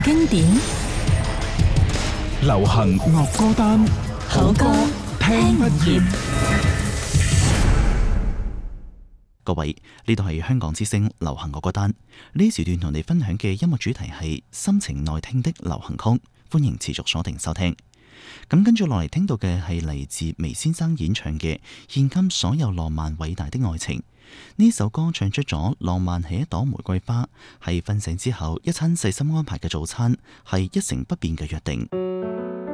經典流行樂歌單， 好歌聽不厭。 各位，呢度係香港之聲流行樂歌單，呢時段同你分享嘅音樂主題係心情內聽的流行曲，歡迎持續鎖定收聽。咁跟住落嚟聽到嘅係嚟自眉先生演唱嘅《獻給所有浪漫偉大的愛情》。呢首歌唱出咗浪漫係一朵玫瑰花，係瞓醒之後一餐細心安排嘅早餐，係一成不變嘅約定。